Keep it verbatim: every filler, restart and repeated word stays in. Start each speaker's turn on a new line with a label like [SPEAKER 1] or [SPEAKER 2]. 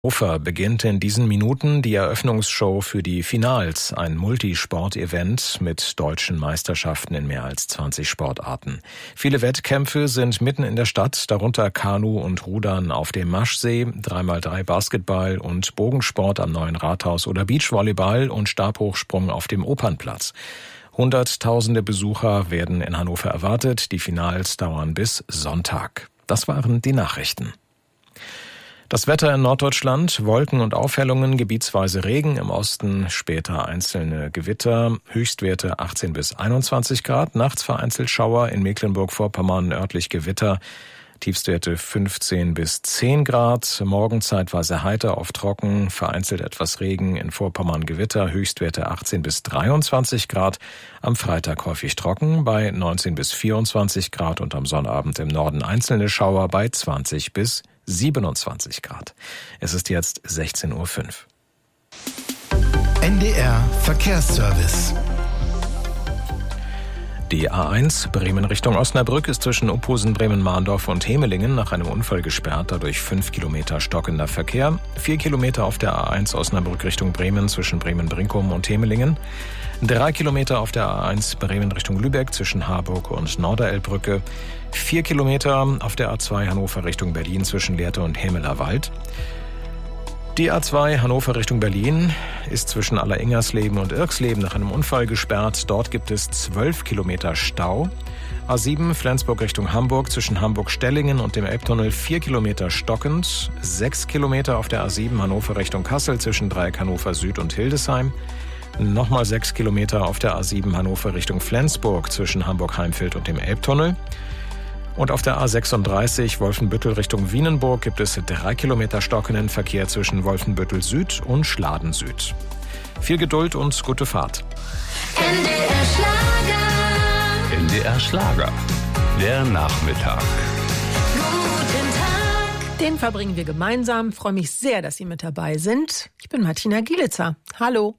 [SPEAKER 1] Hannover beginnt in diesen Minuten die Eröffnungsshow für die Finals, ein Multisport-Event mit deutschen Meisterschaften in mehr als zwanzig Sportarten. Viele Wettkämpfe sind mitten in der Stadt, darunter Kanu und Rudern auf dem Maschsee, drei mal drei Basketball und Bogensport am Neuen Rathaus oder Beachvolleyball und Stabhochsprung auf dem Opernplatz. Hunderttausende Besucher werden in Hannover erwartet. Die Finals dauern bis Sonntag. Das waren die Nachrichten. Das Wetter in Norddeutschland, Wolken und Aufhellungen, gebietsweise Regen, im Osten später einzelne Gewitter, Höchstwerte achtzehn bis einundzwanzig Grad, nachts vereinzelt Schauer, in Mecklenburg-Vorpommern örtlich Gewitter, Tiefstwerte fünfzehn bis zehn Grad, morgen zeitweise heiter auf trocken, vereinzelt etwas Regen, in Vorpommern Gewitter, Höchstwerte achtzehn bis dreiundzwanzig Grad, am Freitag häufig trocken bei neunzehn bis vierundzwanzig Grad und am Sonnabend im Norden einzelne Schauer bei zwanzig bis siebenundzwanzig Grad. Es ist jetzt sechzehn Uhr fünf.
[SPEAKER 2] N D R Verkehrsservice.
[SPEAKER 1] Die A eins Bremen Richtung Osnabrück ist zwischen Uphusen, Bremen-Mahndorf und Hemelingen nach einem Unfall gesperrt, dadurch fünf Kilometer stockender Verkehr. Vier Kilometer auf der A eins Osnabrück Richtung Bremen zwischen Bremen-Brinkum und Hemelingen. Drei Kilometer auf der A eins Bremen Richtung Lübeck zwischen Harburg und Norderelbbrücke. Vier Kilometer auf der A zwei Hannover Richtung Berlin zwischen Lehrte und Hemeler Wald. Die A zwei Hannover Richtung Berlin ist zwischen Alleringers-Leben und Irksleben nach einem Unfall gesperrt. Dort gibt es zwölf Kilometer Stau. A sieben Flensburg Richtung Hamburg zwischen Hamburg-Stellingen und dem Elbtunnel vier Kilometer stockend. Sechs Kilometer auf der A sieben Hannover Richtung Kassel zwischen Dreieck Hannover Süd und Hildesheim. Nochmal sechs Kilometer auf der A sieben Hannover Richtung Flensburg zwischen Hamburg-Heimfeld und dem Elbtunnel. Und auf der A sechsunddreißig Wolfenbüttel Richtung Wienenburg gibt es drei Kilometer stockenden Verkehr zwischen Wolfenbüttel Süd und Schladen Süd. Viel Geduld und gute Fahrt.
[SPEAKER 3] N D R Schlager.
[SPEAKER 4] N D R Schlager. Der Nachmittag.
[SPEAKER 3] Guten Tag.
[SPEAKER 5] Den verbringen wir gemeinsam. Ich freue mich sehr, dass Sie mit dabei sind. Ich bin Martina Gielitzer. Hallo.